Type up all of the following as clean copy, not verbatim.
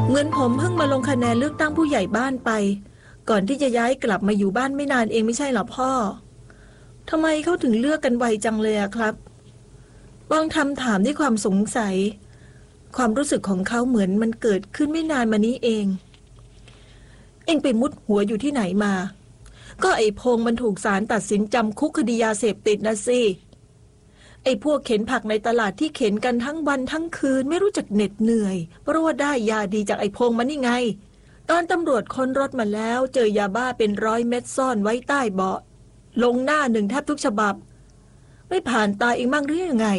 เงินผมเพิ่งมาลงคะแนนเลือกตั้งผู้ใหญ่บ้านไปก่อนที่จะย้ายกลับมาอยู่บ้านไม่นานเองไม่ใช่หรอพ่อทำไมเขาถึงเลือกกันไวจังเลยอะครับบางถามด้วยความสงสัยความรู้สึกของเขาเหมือนมันเกิดขึ้นไม่นานมานี้เองไปมุดหัวอยู่ที่ไหนมาก็ไอ้พงมันถูกศาลตัดสินจำคุกคดียาเสพติดนะสิไอ้พวกเข็นผักในตลาดที่เข็นกันทั้งวันทั้งคืนไม่รู้จักเหน็ดเหนื่อยเพราะว่าได้ยาดีจากไอ้พงมันนี่ไงตอนตำรวจค้นรถมาแล้วเจอยาบ้าเป็น100 เม็ดซ่อนไว้ใต้เบาะลงหน้าหนึ่งแทบทุกฉบับไม่ผ่านตาเองมั่งหรือยังไง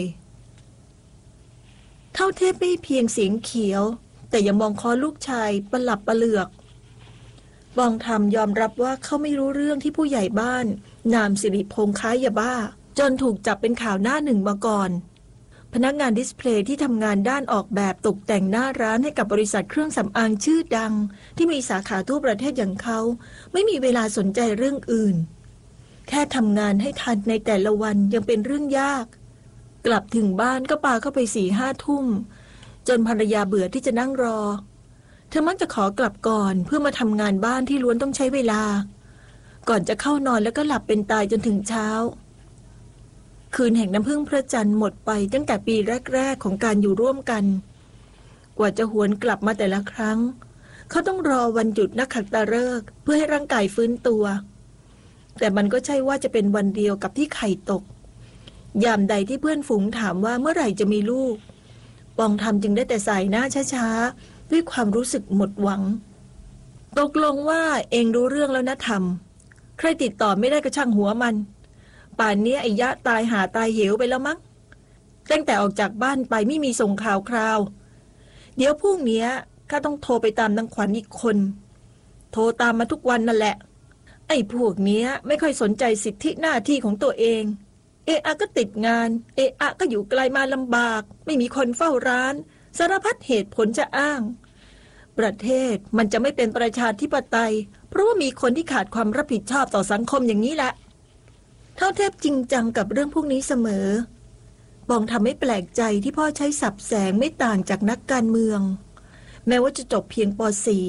เท่าเทพไม่เพียงเสียงเขียวแต่ยังมองคอลูกชายประหลับประเหลือกบองธรรมยอมรับว่าเขาไม่รู้เรื่องที่ผู้ใหญ่บ้านนามสิริพงษ์ค้ายาบ้าจนถูกจับเป็นข่าวหน้าหนึ่งมาก่อนพนักงานดิสเพลย์ที่ทำงานด้านออกแบบตกแต่งหน้าร้านให้กับบริษัทเครื่องสำอางชื่อดังที่มีสาขาทั่วประเทศอย่างเขาไม่มีเวลาสนใจเรื่องอื่นแค่ทำงานให้ทันในแต่ละวันยังเป็นเรื่องยากกลับถึงบ้านก็ปาเข้าไป4-5 ทุ่มจนภรรยาเบื่อที่จะนั่งรอเธอมักจะขอกลับก่อนเพื่อมาทำงานบ้านที่ล้วนต้องใช้เวลาก่อนจะเข้านอนแล้วก็หลับเป็นตายจนถึงเช้าคืนแห่งน้ำผึ้งพระจันทร์หมดไปตั้งแต่ปีแรกๆของการอยู่ร่วมกันกว่าจะหวนกลับมาแต่ละครั้งเขาต้องรอวันหยุดนักขัตฤกษ์เพื่อให้ร่างกายฟื้นตัวแต่มันก็ใช่ว่าจะเป็นวันเดียวกับที่ไข่ตกยามใดที่เพื่อนฝูงถามว่าเมื่อไหร่จะมีลูกปองธรรมจึงได้แต่สายหน้าช้าๆด้วยความรู้สึกหมดหวังตกลงว่าเองรู้เรื่องแล้วนะธรรมใครติดต่อไม่ได้ก็ช่างหัวมันป่านนี้ไอ้ยะตายหาตายเหวไปแล้วมั้งตั้งแต่ออกจากบ้านไปไม่มีส่งข่าวคราวเดี๋ยวพรุ่งนี้ข้าต้องโทรไปตามนางขวัญอีกคนโทรตามมาทุกวันนั่นแหละไอ้พวกนี้ไม่ค่อยสนใจสิทธิหน้าที่ของตัวเองก็ติดงานก็อยู่ไกลมาลำบากไม่มีคนเฝ้าร้านสารพัดเหตุผลจะอ้างประเทศมันจะไม่เป็นประชาธิปไตยเพราะว่ามีคนที่ขาดความรับผิดชอบต่อสังคมอย่างนี้แหละเท่าเทพจริงจังกับเรื่องพวกนี้เสมอบองทำให้แปลกใจที่พ่อใช้ศัพท์แสงไม่ต่างจากนักการเมืองแม้ว่าจะจบเพียงป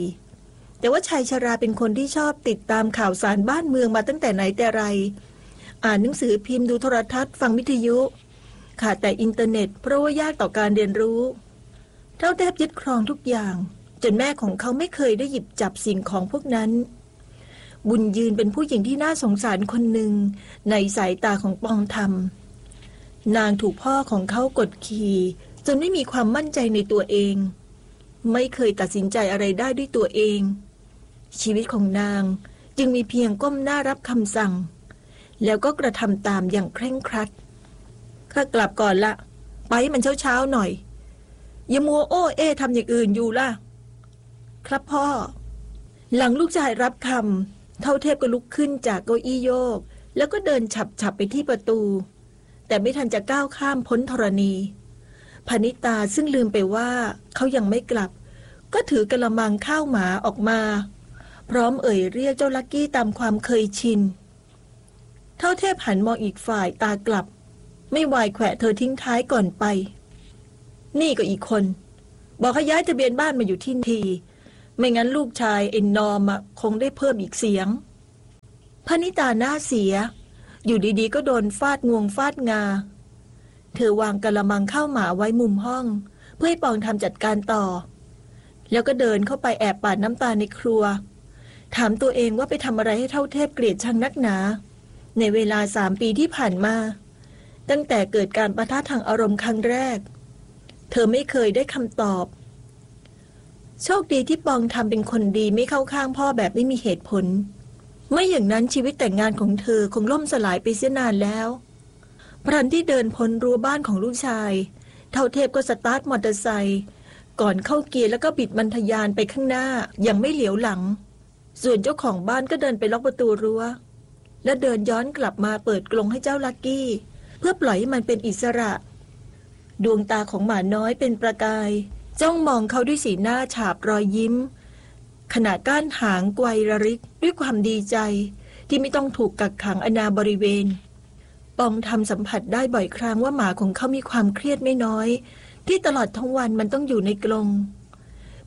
.4 แต่ว่าชายชราเป็นคนที่ชอบติดตามข่าวสารบ้านเมืองมาตั้งแต่ไหนแต่ไรอ่านหนังสือพิมพ์ดูโทรทัศน์ฟังวิทยุขาดแต่อินเทอร์เน็ตเพราะว่ายากต่อการเรียนรู้เท่าเทพยึดครองทุกอย่างจนแม่ของเขาไม่เคยได้หยิบจับสิ่งของพวกนั้นบุญยืนเป็นผู้หญิงที่น่าสงสารคนหนึ่งในสายตาของปองธรรมนางถูกพ่อของเขากดขี่จนไม่มีความมั่นใจในตัวเองไม่เคยตัดสินใจอะไรได้ด้วยตัวเองชีวิตของนางจึงมีเพียงก้มหน้ารับคำสั่งแล้วก็กระทำตามอย่างเคร่งครัดข้ากลับก่อนละไปให้มันเช้าหน่อยอย่ามัวทำอย่างอื่นอยู่ล่ะครับพ่อหลังลูกชายรับคำเท่าเทพก็ลุกขึ้นจากเก้าอี้โยกแล้วก็เดินฉับไปที่ประตูแต่ไม่ทันจะก้าวข้ามพ้นธรณีพนิตาซึ่งลืมไปว่าเขายังไม่กลับก็ถือกระมังข้าวหมาออกมาพร้อมเอ่ยเรียกเจ้าลักกี้ตามความเคยชินเท่าเทพหันมองอีกฝ่ายตากลับไม่วายแขวะเธอทิ้งท้ายก่อนไปนี่ก็อีกคนบอกให้ย้ายทะเบียนบ้านมาอยู่ที่ทีไม่งั้นลูกชายไอ้นอมคงได้เพิ่มอีกเสียงพนิตาหน้าเสียอยู่ดีๆก็โดนฟาดงวงฟาดงาเธอวางกระมังข้าวหมาไว้มุมห้องเพื่อให้ปองทำจัดการต่อแล้วก็เดินเข้าไปแอบปาดน้ำตาในครัวถามตัวเองว่าไปทำอะไรให้เท่าเทพเกลียดชังนักหนาในเวลา3 ปีที่ผ่านมาตั้งแต่เกิดการปะทะทางอารมณ์ครั้งแรกเธอไม่เคยได้คำตอบโชคดีที่ปองทำเป็นคนดีไม่เข้าข้างพ่อแบบไม่มีเหตุผลไม่อย่างนั้นชีวิตแต่งงานของเธอคงล่มสลายไปเสียนานแล้วพรันที่เดินพ้นรั้วบ้านของลูกชายเท่าเทพก็สตาร์ทมอเตอร์ไซค์ก่อนเข้าเกียร์แล้วก็บิดมันทะยานไปข้างหน้ายังไม่เหลียวหลังส่วนเจ้าของบ้านก็เดินไปล็อกประตูรั้วและเดินย้อนกลับมาเปิดกรงให้เจ้าลักกี้เพื่อปล่อยให้มันเป็นอิสระดวงตาของหมาน้อยเป็นประกายจ้องมองเขาด้วยสีหน้าฉาบรอยยิ้มขณะก้านหางไกวระริกด้วยความดีใจที่ไม่ต้องถูกกักขังอนาบริเวณปองทำสัมผัสได้บ่อยครั้งว่าหมาของเขามีความเครียดไม่น้อยที่ตลอดทั้งวันมันต้องอยู่ในกรงพ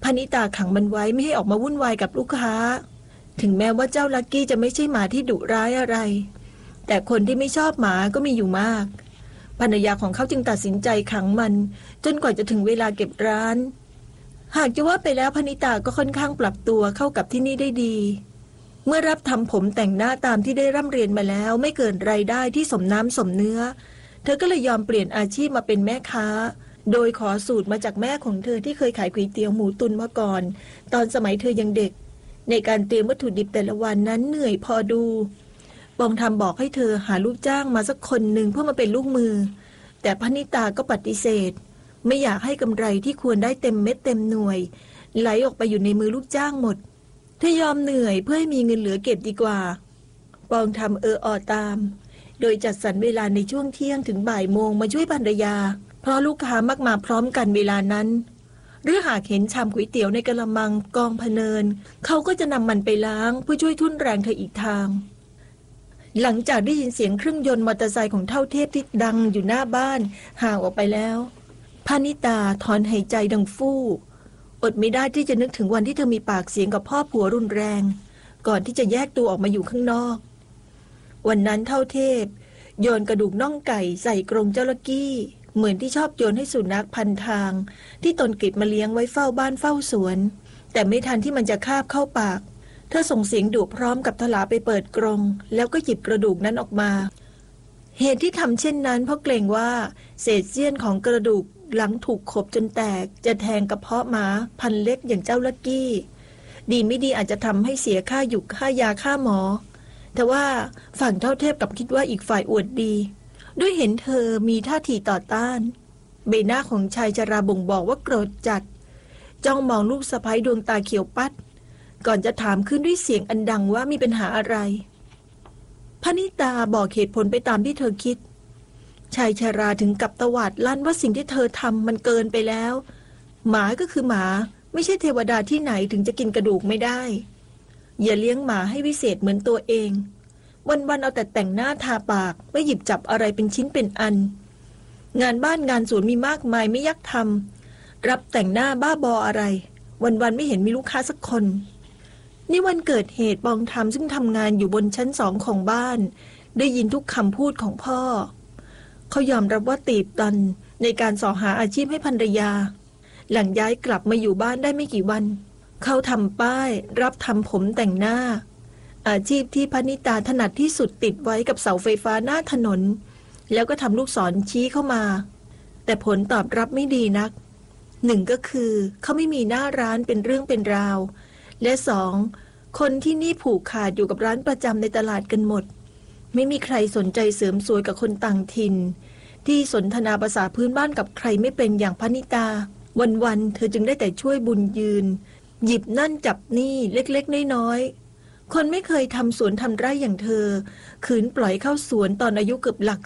พนิตาขังมันไว้ไม่ให้ออกมาวุ่นวายกับลูกค้าถึงแม้ว่าเจ้าลักกี้จะไม่ใช่หมาที่ดุร้ายอะไรแต่คนที่ไม่ชอบหมาก็มีอยู่มากภรรยาของเขาจึงตัดสินใจขังมันจนกว่าจะถึงเวลาเก็บร้านหากจะว่าไปแล้วพนิตาก็ค่อนข้างปรับตัวเข้ากับที่นี่ได้ดีเมื่อรับทำผมแต่งหน้าตามที่ได้ร่ำเรียนมาแล้วไม่เกินรายได้ที่สมน้ำสมเนื้อเธอก็เลยยอมเปลี่ยนอาชีพมาเป็นแม่ค้าโดยขอสูตรมาจากแม่ของเธอที่เคยขายก๋วยเตี๋ยวหมูตุนมาก่อนตอนสมัยเธอยังเด็กในการเตรียมวัตถุดิบแต่ละวันนั้นเหนื่อยพอดูบองทำบอกให้เธอหาลูกจ้างมาสักคนหนึ่งเพื่อมาเป็นลูกมือแต่พนิตาก็ปฏิเสธไม่อยากให้กำไรที่ควรได้เต็มเม็ดเต็มหน่วยไหลออกไปอยู่ในมือลูกจ้างหมดเธอยอมเหนื่อยเพื่อให้มีเงินเหลือเก็บดีกว่าบองทำอตามโดยจัดสรรเวลาในช่วงเที่ยงถึงบ่ายโมงมาช่วยภรรยาเพราะลูกค้ามักมาพร้อมกันเวลานั้นหรือหากเห็นชามก๋วยเตี๋ยวในกะละมังกองพะเนินเขาก็จะนำมันไปล้างเพื่อช่วยทุ่นแรงเธออีกทางหลังจากได้ยินเสียงเครื่องยนต์มอเตอร์ไซค์ของเท่าเทพที่ดังอยู่หน้าบ้านห่างออกไปแล้วพนิตาถอนหายใจดังฟู่อดไม่ได้ที่จะนึกถึงวันที่เธอมีปากเสียงกับพ่อผัวรุนแรงก่อนที่จะแยกตัวออกมาอยู่ข้างนอกวันนั้นเท่าเทพโยนกระดูกน่องไก่ใส่กรงเจ้าลักกี้เหมือนที่ชอบโยนให้สุนัขพันทางที่ตนเก็บมาเลี้ยงไว้เฝ้าบ้านเฝ้าสวนแต่ไม่ทันที่มันจะคาบเข้าปากเธอส่งเสียงดุพร้อมกับถลาไปเปิดกรงแล้วก็หยิบกระดูกนั้นออกมาเหตุที่ทำเช่นนั้นเพราะเกรงว่าเศษเสี้ยนของกระดูกหลังถูกขบจนแตกจะแทงกระเพาะหมาพันเล็กอย่างเจ้าลักกี้ดีไม่ดีอาจจะทำให้เสียค่าหยุกค่ายาค่าหมอแต่ว่าฝั่งเท่าเทพกับคิดว่าอีกฝ่ายอวดดีด้วยเห็นเธอมีท่าทีต่อต้านใบหน้าของชายชราบ่งบอกว่าโกรธจัดจ้องมองลูกสะใภ้ดวงตาเขียวปัดก่อนจะถามขึ้นด้วยเสียงอันดังว่ามีปัญหาอะไรพนิตาบอกเหตุผลไปตามที่เธอคิดชายชราถึงกับตวาดลั่นว่าสิ่งที่เธอทำมันเกินไปแล้วหมาก็คือหมาไม่ใช่เทวดาที่ไหนถึงจะกินกระดูกไม่ได้อย่าเลี้ยงหมาให้วิเศษเหมือนตัวเองวันๆเอาแต่แต่งหน้าทาปากไม่หยิบจับอะไรเป็นชิ้นเป็นอันงานบ้านงานสวนมีมากมายไม่ยักทำรับแต่งหน้าบ้าบออะไรวันๆไม่เห็นมีลูกค้าสักคนนี่วันเกิดเหตุปองทำซึ่งทำงานอยู่บนชั้น2ของบ้านได้ยินทุกคำพูดของพ่อเขายอมรับว่าตีบตันในการสอหาอาชีพให้ภรรยาหลังย้ายกลับมาอยู่บ้านได้ไม่กี่วันเขาทำป้ายรับทำผมแต่งหน้าอาชีพที่พนิตาถนัดที่สุดติดไว้กับเสาไฟฟ้าหน้าถนนแล้วก็ทำลูกศรชี้เข้ามาแต่ผลตอบรับไม่ดีนักหนึ่งก็คือเขาไม่มีหน้าร้านเป็นเรื่องเป็นราวและสองคนที่นี่ผูกขาดอยู่กับร้านประจำในตลาดกันหมดไม่มีใครสนใจเสริมสวยกับคนต่างถิ่นที่สนทนาภาษาพื้นบ้านกับใครไม่เป็นอย่างพนิตาวันๆเธอจึงได้แต่ช่วยบุญยืนหยิบนั่นจับนี่เล็กๆน้อยๆคนไม่เคยทำสวนทำไร่อย่างเธอขืนปล่อยเข้าสวนตอนอายุเกือบหลัก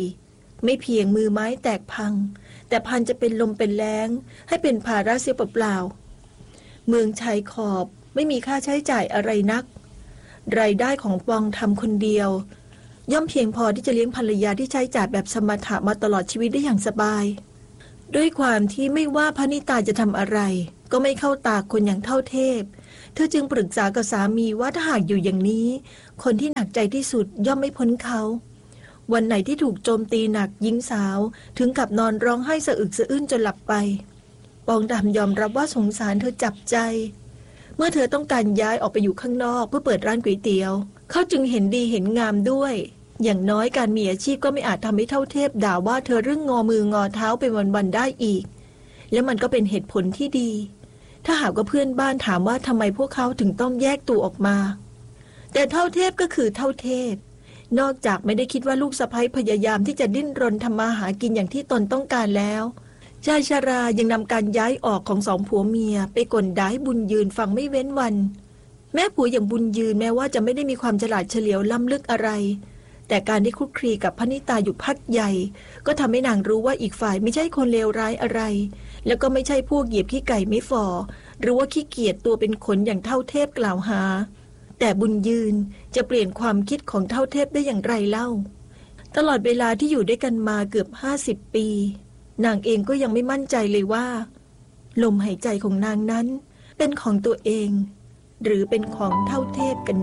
4ไม่เพียงมือไม้แตกพังแต่พันจะเป็นลมเป็นแล้งให้เป็นภาระเสียเปล่าๆเมืองชายขอบไม่มีค่าใช้จ่ายอะไรนักรายได้ของปองทำคนเดียวย่อมเพียงพอที่จะเลี้ยงภรรยาที่ใช้จ่ายแบบสมถะมาตลอดชีวิตได้อย่างสบายด้วยความที่ไม่ว่าพนิตาจะทำอะไรก็ไม่เข้าตาคนอย่างเท่าเทพเธอจึงปรึกษากับสามีว่าถ้าหากอยู่อย่างนี้คนที่หนักใจที่สุดย่อมไม่พ้นเขาวันไหนที่ถูกโจมตีหนักหญิงสาวถึงกับนอนร้องไห้สะอึกสะอื้นจนหลับไปปองดำยอมรับว่าสงสารเธอจับใจเมื่อเธอต้องการย้ายออกไปอยู่ข้างนอกเพื่อเปิดร้านก๋วยเตี๋ยวเขาจึงเห็นดีเห็นงามด้วยอย่างน้อยการมีอาชีพก็ไม่อาจทำให้เท่าเทพด่าว่าเธอเรื่องงอมืองอเท้าไปวันๆได้อีกและมันก็เป็นเหตุผลที่ดีถ้าหากว่าเพื่อนบ้านถามว่าทำไมพวกเขาถึงต้องแยกตัวออกมาแต่เท่าเทพก็คือเท่าเทพนอกจากไม่ได้คิดว่าลูกสะใภ้พยายามที่จะดิ้นรนทำมาหากินอย่างที่ตนต้องการแล้วชายชรายังนำการย้ายออกของ2ผัวเมียไปกลด่าให้บุญยืนฟังไม่เว้นวันแม่ผัวอย่างบุญยืนแม้ว่าจะไม่ได้มีความฉลาดเฉลียวล้ำลึกอะไรแต่การได้คลุกคลีกับพนิตาอยู่พักใหญ่ก็ทำให้นางรู้ว่าอีกฝ่ายไม่ใช่คนเลวร้ายอะไรแล้วก็ไม่ใช่พวกเหยียบขี้ไก่ไม่ฝ่อหรือว่าขี้เกียจตัวเป็นขนอย่างเท่าเทพกล่าวหาแต่บุญยืนจะเปลี่ยนความคิดของเท่าเทพได้อย่างไรเล่าตลอดเวลาที่อยู่ด้วยกันมาเกือบ50 ปีนางเองก็ยังไม่มั่นใจเลยว่าลมหายใจของนางนั้นเป็นของตัวเอง หรือเป็นของเท่าเทพกัน